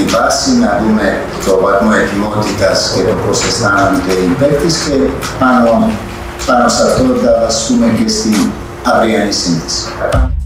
βάση, να δούμε το βαθμό ετοιμότητας και το πώς αισθάνονται οι παίκτες και πάνω σε αυτό θα βασιστούμε και στην αυριανή σύνθεση.